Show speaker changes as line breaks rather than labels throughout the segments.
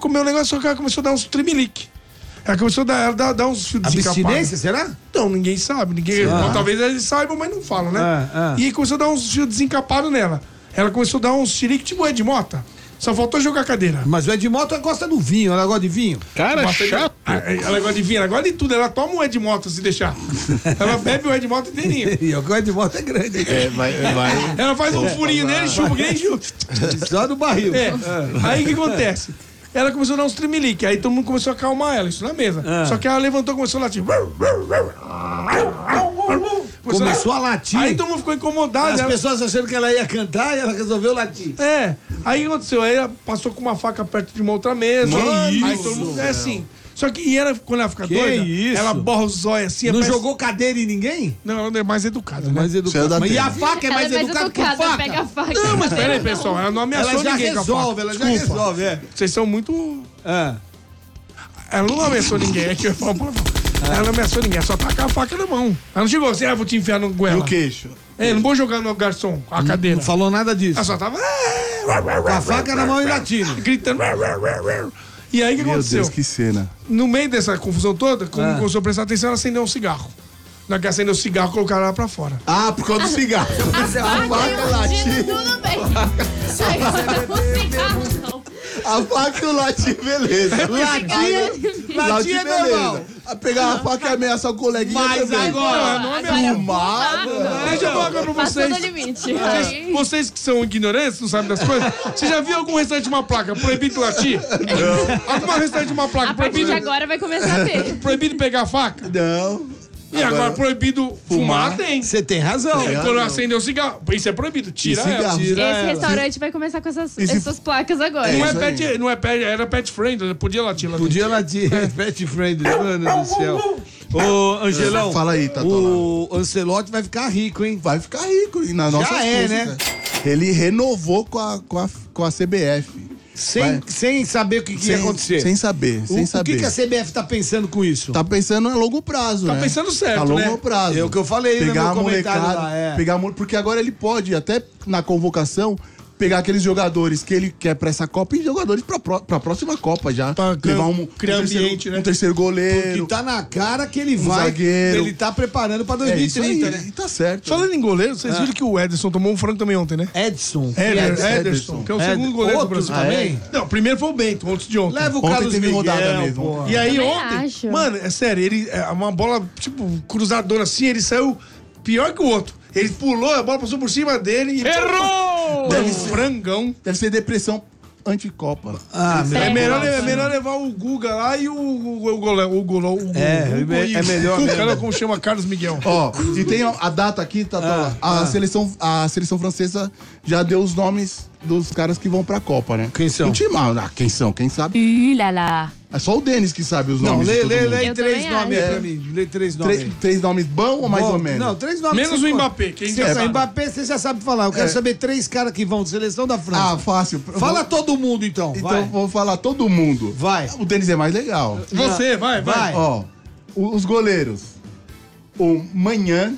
comer um negócio, só que ela começou a dar uns tremelique. Ela começou a dar uns fios desencapados.
Abstinência, será?
Então, ninguém sabe. Talvez eles saibam, mas não falam, né? E aí começou a dar uns fios desencapados nela. Ela começou a dar uns chilique tipo Ed Mota. Só faltou jogar a cadeira.
Mas o Ed Mota gosta do vinho, ela gosta de vinho.
Cara, chato.
Ela gosta de vinho, ela gosta de tudo. Ela toma um Ed Mota se deixar. Ela bebe o Ed Mota inteirinho.
E o Ed Mota é grande.
Vai.
Ela faz um furinho nele, chupa que nem chupa.
Só no barril.
Aí o que acontece? Ela começou a dar uns tremelique. Aí todo mundo começou a acalmar ela, isso na mesa. Só que ela levantou e começou a latir.
Começou a latir.
Aí todo mundo ficou incomodado.
As pessoas achando que ela ia cantar e ela resolveu latir.
Aí o que aconteceu? Aí ela passou com uma faca perto de uma outra mesa. Aí todo mundo é assim. Só que quando ela fica doida, ela borra os olhos assim.
Não jogou cadeira em ninguém?
Não, ela é mais educada. Né?
Mais educada.
Mas
e a faca é mais educada que a faca?
Pega a faca.
Não, mas peraí, pessoal. Ela não ameaçou ninguém com a faca.
Ela já resolve,
Vocês são muito... Ela não ameaçou ninguém. É que eu falo, ela não ameaçou ninguém. Ela só tá com a faca na mão. Ela não chegou assim, vou te enfiar no goela.
No queixo.
Não vou jogar no garçom, a cadeira.
Não falou nada disso.
Ela só tava...
Com a faca na mão e latindo.
Gritando... E aí o que aconteceu?
Meu Deus, que cena.
No meio dessa confusão toda, como começou a prestar atenção, ela acendeu um cigarro. Na hora que acendeu o cigarro, colocaram ela pra fora.
Por causa do cigarro.
A faca latir. Tudo bem. Agora o cigarro não.
A faca e o latim, beleza.
Latir é normal.
Pegar a faca e ameaçar o coleguinha
Mas
também.
agora,
não é
Fumado.
Deixa eu falar pra vocês.
Passou do limite.
Vocês que são ignorantes, não sabem das coisas, você já viu algum restaurante de uma placa proibido latir? Não. Algum restaurante de uma placa
A partir de
proibido...
agora vai começar a ter.
Proibido pegar a faca?
Não.
E agora proibido fumar tem.
Você tem razão.
Quando acender o cigarro, isso é proibido. Tira ela.
Esse restaurante vai começar com essas placas agora.
Não é pet, era pet friendly, podia latir lá.
Podia latir. Pet friendly, mano do céu. Ô, Angelão.
Fala aí, Tatola.
O Ancelotti vai ficar rico, hein?
Vai ficar rico. E na nossa
né?
Ele renovou com a CBF.
Sem saber o que ia acontecer.
Sem saber.
O que a CBF tá pensando com isso?
Tá pensando a longo prazo,
Tá
né?
pensando certo,
a longo prazo.
É o que eu falei
pegar
no meu comentário lá.
Porque agora ele pode, até na convocação, pegar aqueles jogadores que ele quer pra essa Copa e jogadores pra próxima Copa já.
Pra
levar
criar ambiente, né?
Um terceiro goleiro.
Porque tá na cara que ele vai.
Zagueiro.
Ele tá preparando pra
Isso
2030,
aí,
né?
e tá certo.
Falando em goleiro, vocês viram que o Ederson tomou um frango também ontem, né?
Edson.
Ederson, que é o segundo goleiro do Brasil.
também.
Não, o primeiro foi o Bento, antes de ontem.
Leva o
Ontem
Carlos
teve
Miguel,
rodada mesmo.
porra.
E aí
Também
ontem,
acho.
mano, é sério, ele uma bola, tipo, cruzadora assim, ele saiu pior que o outro. Ele pulou, a bola passou por cima dele e... Errou! Deve ser frangão.
Deve ser depressão anticopa.
É melhor levar o Guga lá e o Golão.
É melhor mesmo.
Como chama Carlos Miguel.
Ó, e tem a data aqui, Tatola. A seleção francesa já deu os nomes dos caras que vão pra Copa, né?
Quem são?
Quem são? Quem sabe?
Lá lá.
É só o Denis que sabe os
Não,
nomes. de todo mundo.
lê
Eu
três
também
nomes aí
acho.
pra mim. Lê três nomes aí.
Três nomes bons ou mais ou menos?
Não, três nomes.
Menos
que
o
você
Mbappé. Quem
pode.
já sabe?
Mbappé você já sabe falar. Eu quero saber três caras que vão de seleção da França.
Fácil.
Fala todo mundo então.
Então
vai.
vou falar todo mundo.
Vai.
O Denis é mais legal.
Você, vai.
Ó, os goleiros. O Manhã,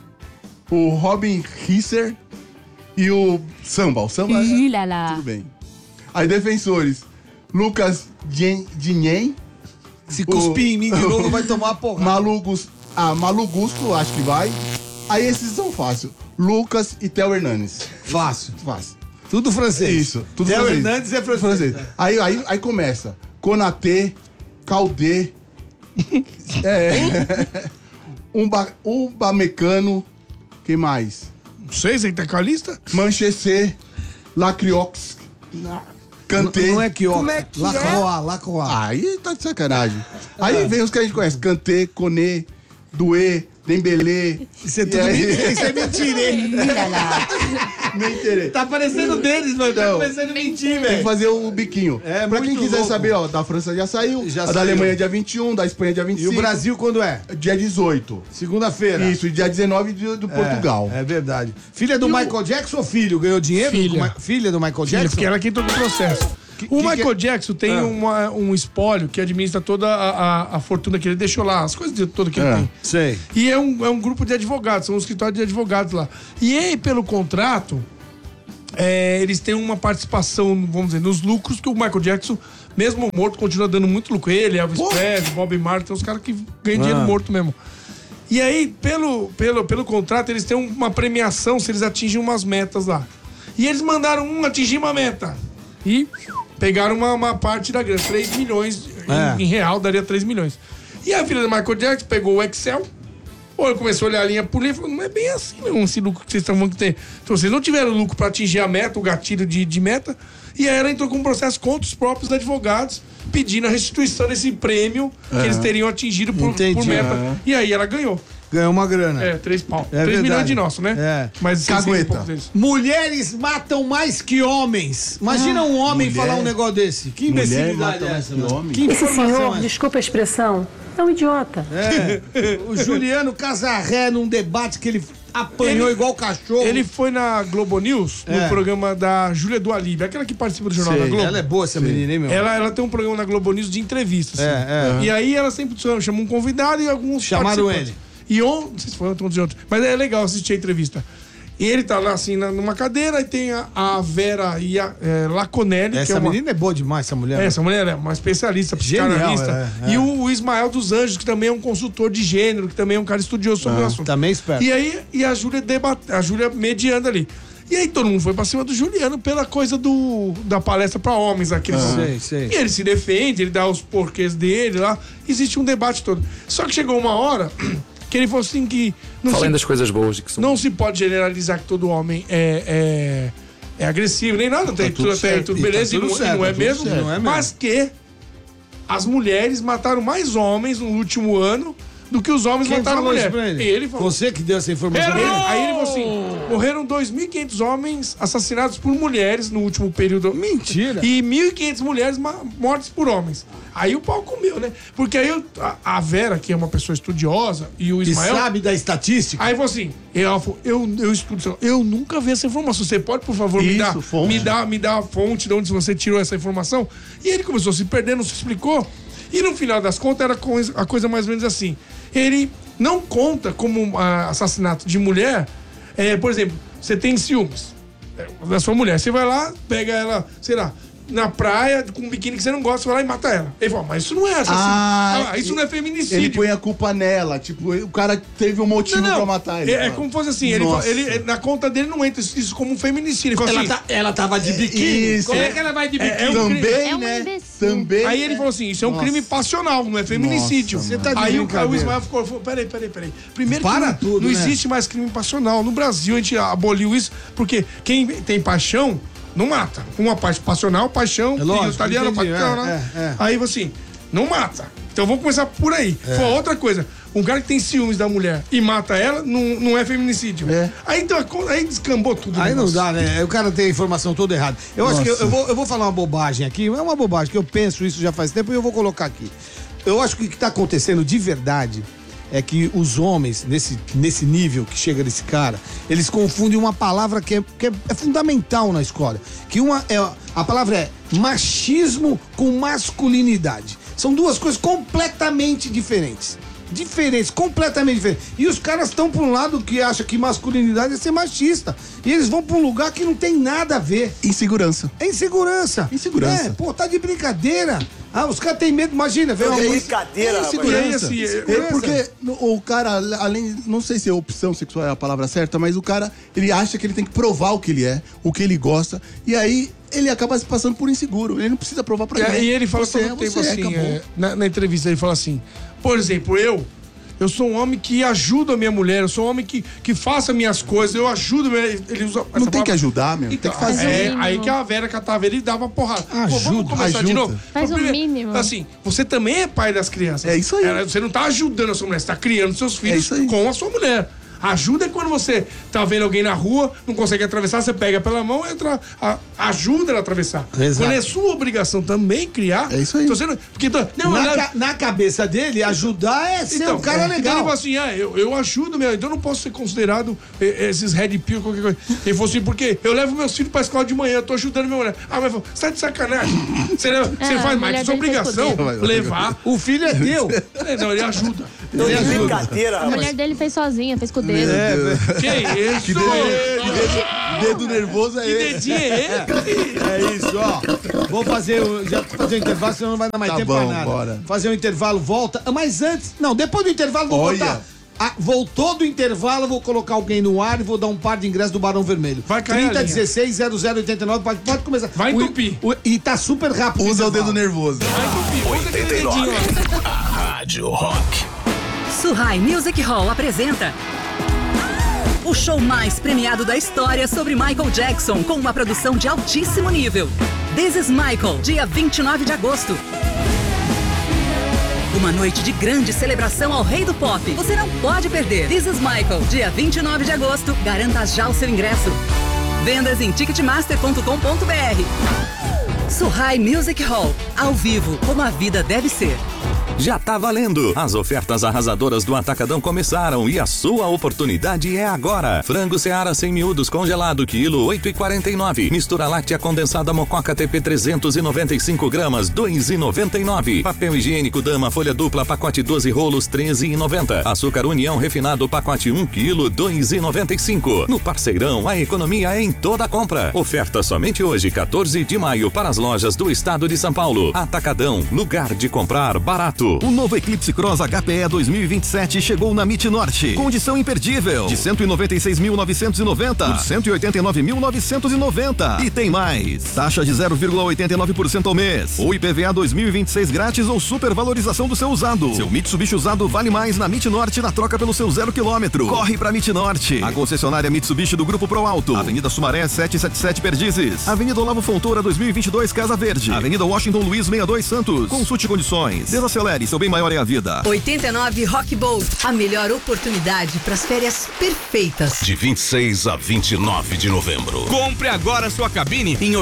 o Robin Risser e o Samba. O Samba
Lá lá.
tudo bem. Aí defensores. Lucas Dinhen.
Se cuspir em mim de novo, vai tomar uma porrada.
Malu Gusto, acho que vai. Aí esses são fáceis. Lucas e Theo Hernandes.
Fácil.
Fácil.
Tudo francês.
Isso, tudo
Theo
francês.
Hernandes é francês.
Aí começa. Konaté, Caldé, Ubamecano, quem mais?
Não sei, você tá com a lista?
Manchester, Lacriox, Kanté.
Não é que ó.
Como é que é?
Lacroix.
Aí tá de sacanagem. Aí vem os que a gente conhece. Kanté, Koné, Doué, Dembélé.
Isso é tudo mentira. Isso é mentira, hein?
Mentira.
Tá parecendo deles, mano. Tá
Não.
parecendo mentir,
Tem que
velho.
fazer o biquinho.
É,
pra
muito
quem quiser
louco.
saber, ó, da França já saiu.
Já
a da
saiu.
Alemanha dia 21, da Espanha dia
E
25.
o Brasil quando é?
Dia 18.
Segunda-feira.
Isso, e dia 19 do Portugal.
É verdade. Filha do Michael Jackson ou filho? Ganhou dinheiro? Filha do Michael Jackson?
Porque ela quem tocou o processo. O Michael Jackson tem um espólio que administra toda a fortuna que ele deixou lá, as coisas todas que ele tem.
Sei.
E é um grupo de advogados, são um escritório de advogados lá. E aí, pelo contrato, eles têm uma participação, vamos dizer, nos lucros que o Michael Jackson mesmo morto, continua dando muito lucro. Ele, Elvis Presley, Bob Marley, tem uns caras que ganham dinheiro morto mesmo. E aí, pelo contrato, eles têm uma premiação se eles atingem umas metas lá. E eles mandaram atingir uma meta. E pegaram uma parte da grana, 3 milhões em real, daria 3 milhões. E a filha do Michael Jackson pegou o Excel, ele começou a olhar a linha por linha e falou, não é bem assim, não, esse lucro que vocês estão falando que tem. Então, vocês não tiveram lucro para atingir a meta, o gatilho de meta, e aí ela entrou com um processo contra os próprios advogados, pedindo a restituição desse prêmio que eles teriam atingido por meta. E aí ela ganhou.
Ganhou uma grana.
3 pau. 3 milhões de nosso, né? Mas
cagueta.
Mulheres matam mais que homens. Imagina um homem falar um negócio desse. Que imbecilidade é essa?
Esse senhor, desculpa a expressão, é um idiota.
O Juliano Casarré, num debate que ele apanhou igual cachorro.
Ele foi na Globo News, no programa da Júlia do Alívio, aquela que participa do Jornal da Globo.
Ela é boa, essa menina, hein, meu?
Ela tem um programa na Globo News de entrevistas. E aí ela sempre chama um convidado e alguns
chamaram ele.
E não sei se foi ontem ou ontem, mas é legal assistir a entrevista. E ele tá lá assim, numa cadeira, e tem a Vera e a Laconelli.
Essa menina é boa demais, essa mulher.
Essa mulher é uma especialista, psicanalista. E o Ismael dos Anjos, que também é um consultor de gênero, que também é um cara estudioso sobre o assunto.
Também esperto.
E aí, a Júlia mediando ali. E aí todo mundo foi pra cima do Juliano pela coisa da palestra pra homens.
Sei.
E ele se defende, ele dá os porquês dele lá. Existe um debate todo. Só que chegou uma hora que ele falou assim que...
Falando das coisas boas que são...
Não se pode generalizar que todo homem é agressivo, nem nada. Tem tudo beleza, e não é mesmo. Mas que as mulheres mataram mais homens no último ano do que os homens mataram mulheres.
Ele falou. Você que deu essa informação.
Aí ele falou assim, morreram 2.500 homens assassinados por mulheres no último período.
Mentira.
E 1.500 mulheres mortas por homens. Aí o pau comeu, né? Porque aí a Vera, que é uma pessoa estudiosa, e o Ismael...
Que sabe da estatística.
Aí falou assim, eu estudo, eu nunca vi essa informação. Você pode, por favor, me dar a fonte de onde você tirou essa informação? E ele começou a se perder, não se explicou. E no final das contas era a coisa mais ou menos assim. Ele não conta como assassinato de mulher. Por exemplo, você tem ciúmes da sua mulher. Você vai lá, pega ela, sei lá, na praia, com um biquíni que você não gosta, você vai lá e mata ela. Ele fala, mas isso não é assassinato. Isso não é feminicídio.
Ele põe a culpa nela. Tipo, o cara teve um motivo pra matar ele.
É como se fosse assim. Ele, na conta dele não entra isso como um feminicídio. Ele fala assim,
ela tava de biquíni.
Isso.
Como é que ela vai de biquíni?
Também,
um
né?
imbecil.
Também.
Aí ele falou assim, isso é um crime passional, não é feminicídio.
Você tá de
aí o
brincadeira.
Ismael falou, peraí. Primeiro
Para
que
tudo,
não
né?
existe mais crime passional. No Brasil a gente aboliu isso, porque quem tem paixão não mata. Uma parte passional, paixão,
lógico,
italiano,
entendi,
paixão, Aí assim, não mata. Então vamos começar por aí. Foi outra coisa. Um cara que tem ciúmes da mulher e mata ela, não é feminicídio. Aí descambou tudo.
Aí não dá, né? O cara tem a informação toda errada. Eu acho que eu vou falar uma bobagem aqui. É uma bobagem, que eu penso isso já faz tempo e eu vou colocar aqui. Eu acho que o que está acontecendo de verdade é que os homens, nesse nível que chega desse cara, eles confundem uma palavra que é fundamental na escola. A palavra é machismo com masculinidade. São duas coisas completamente diferentes. Completamente diferentes. E os caras estão por um lado que acha que masculinidade é ser machista. E eles vão pra um lugar que não tem nada a ver.
Insegurança.
É insegurança. Tá de brincadeira. Os caras têm medo, imagina. Vem uma
brincadeira,
insegurança.
Porque o cara, além, não sei se é opção sexual é a palavra certa, mas o cara, ele acha que ele tem que provar o que ele é, o que ele gosta, e aí ele acaba se passando por inseguro. Ele não precisa provar pra ninguém.
E ele fala todo tempo assim, na entrevista ele fala assim, por exemplo, eu sou um homem que ajuda a minha mulher, eu sou um homem que faça minhas coisas, eu ajudo. Ele usa
não tem que ajudar, meu.
Então,
tem que fazer.
Aí que a Vera catava ele e dava porrada.
Vamos
começar de novo?
Faz o mínimo.
Assim, você também é pai das crianças.
É isso aí.
Você não tá ajudando a sua mulher, você tá criando seus filhos com a sua mulher. Ajuda é quando você tá vendo alguém na rua, não consegue atravessar, você pega pela mão e ajuda ela a atravessar.
Exato.
Quando é sua obrigação também criar.
É isso aí.
Na cabeça dele, ajudar é ser um cara legal.
Então ele falou assim, eu ajudo mesmo, então eu não posso ser considerado esses red pill, qualquer coisa. Ele falou assim, porque eu levo meus filhos pra escola de manhã, eu tô ajudando minha mulher. Mas falou, você tá de sacanagem. Você faz mais que sua obrigação levar.
O filho é teu.
Não, ele ajuda.
A mulher dele fez sozinha, fez com o dedo.
Que isso?
Dedo nervoso é
Que
ele.
dedinho é esse?
É isso, ó. Vou fazer o intervalo, senão não vai dar mais
Tá
tempo
bom,
pra nada.
bora.
Fazer o intervalo, volta. Mas antes, não, depois do intervalo vou
Olha.
botar. Voltou do intervalo, vou colocar alguém no ar e vou dar um par de ingressos do Barão Vermelho.
Vai cair a linha.
3016-0089, pode começar.
Vai entupir.
E tá super rápido.
Usa o
intervalo.
dedo nervoso.
Usa aquele dedinho lá.
Rádio Rock.
Suhai Music Hall apresenta o show mais premiado da história sobre Michael Jackson, com uma produção de altíssimo nível. This is Michael, dia 29 de agosto. Uma noite de grande celebração ao rei do pop. Você não pode perder. This is Michael, dia 29 de agosto. Garanta já o seu ingresso. Vendas em ticketmaster.com.br. Suhai Music Hall, ao vivo, como a vida deve ser.
Já tá valendo! As ofertas arrasadoras do Atacadão começaram e a sua oportunidade é agora. Frango Seara 100 miúdos congelado, quilo 8,49. Mistura láctea condensada Mococa TP 395 gramas, 2,99. Papel higiênico Dama folha dupla, pacote 12 rolos, 13,90. Açúcar União refinado, pacote 1 quilo, 2,95. No Parceirão, a economia é em toda a compra. Oferta somente hoje, 14 de maio, para as lojas do estado de São Paulo. Atacadão, lugar de comprar barato.
O novo Eclipse Cross HPE 2027 chegou na MIT Norte. Condição imperdível. De 196.990 por 189.990. E tem mais. Taxa de 0,89% ao mês. Ou IPVA 2026 grátis ou supervalorização do seu usado. Seu Mitsubishi usado vale mais na MIT Norte na troca pelo seu 0 km. Corre pra MIT Norte. A concessionária Mitsubishi do Grupo Pro Alto. Avenida Sumaré 777 Perdizes. Avenida Olavo Fontoura 2022 Casa Verde. Avenida Washington Luiz 62 Santos. Consulte condições. Desacelere, seu bem maior é a vida.
89 Rock Boat, a melhor oportunidade para as férias perfeitas.
De 26 a 29 de novembro.
Compre agora sua cabine em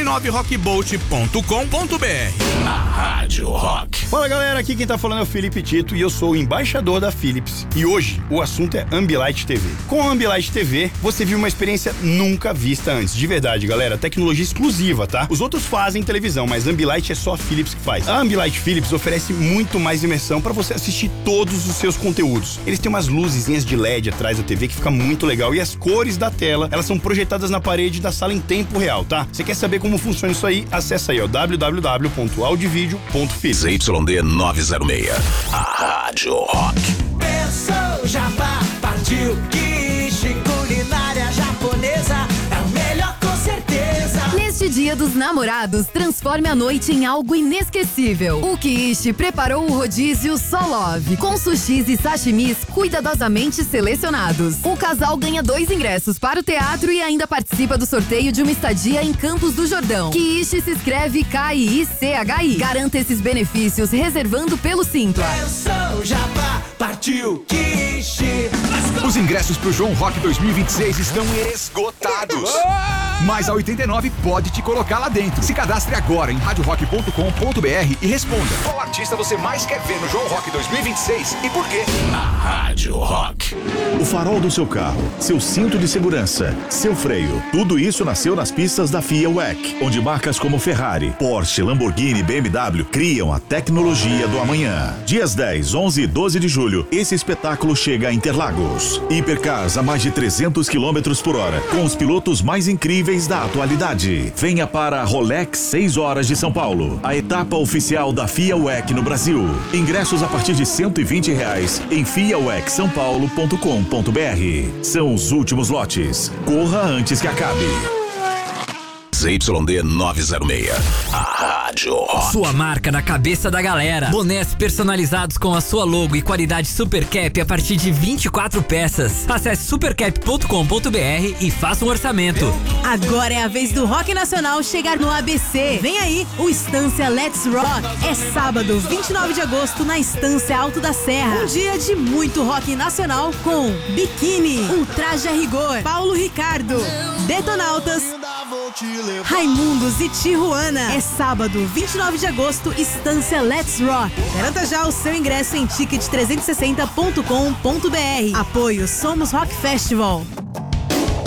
89rockboat.com.br.
Na Rádio Rock.
Fala galera, aqui quem tá falando é o Felipe Tito e eu sou o embaixador da Philips. E hoje o assunto é Ambilight TV. Com a Ambilight TV, você viu uma experiência nunca vista antes. De verdade, galera, tecnologia exclusiva, tá? Os outros fazem televisão, mas a Ambilight é só a Philips que faz. A Ambilight Philips oferece muito mais imersão para você assistir todos os seus conteúdos. Eles têm umas luzinhas de LED atrás da TV que fica muito legal e as cores da tela, elas são projetadas na parede da sala em tempo real, tá? Você quer saber como funciona isso aí? Acessa aí, ó, www.audiovideo.philips.
ZYD 906. A Rádio Rock.
Pensou, Jabá, partiu, quiche, culinária japonesa, é o melhor com certeza.
Neste Dia dos Namorados, transforme a noite em algo inesquecível. O Kiishi preparou o rodízio Solove, com sushis e sashimis cuidadosamente selecionados. O casal ganha 2 ingressos para o teatro e ainda participa do sorteio de uma estadia em Campos do Jordão. Kiishi se escreve K-I-I-C-H-I. Garanta esses benefícios reservando pelo Simpla.
Pensou, Jabá, partiu, quiche.
Os ingressos pro João Rock 2026 estão esgotados. Mas a 89 pode te colocar lá dentro. Se cadastre agora em radiorock.com.br e responda: qual artista você mais quer ver no João Rock 2026 e por quê?
Na Rádio Rock.
O farol do seu carro, seu cinto de segurança, seu freio, tudo isso nasceu nas pistas da FIA WEC, onde marcas como Ferrari, Porsche, Lamborghini e BMW criam a tecnologia do amanhã. Dias 10, 11 e 12 de julho, esse espetáculo chega a Interlagos. Hipercars a mais de 300 km por hora, com os pilotos mais incríveis da atualidade. Venha para a Rolex 6 horas de São Paulo, a etapa oficial da FIA WEC no Brasil. Ingressos a partir de R$120 em fiawecsaopaulo.com.br. São os últimos lotes. Corra antes que acabe.
ZYD 906. A Rádio Rock.
Sua marca na cabeça da galera. Bonés personalizados com a sua logo e qualidade Supercap a partir de 24 peças. Acesse supercap.com.br e faça um orçamento.
Agora é a vez do rock nacional chegar no ABC. Vem aí o Estância Let's Rock. É sábado, 29 de agosto, na Estância Alto da Serra. Um dia de muito rock nacional com Biquíni, Ultraje a Rigor, Paulo Ricardo, Detonautas, Raimundos e Tijuana. É sábado, 29 de agosto, Estância Let's Rock. Garanta já o seu ingresso em ticket360.com.br. Apoio Somos Rock Festival.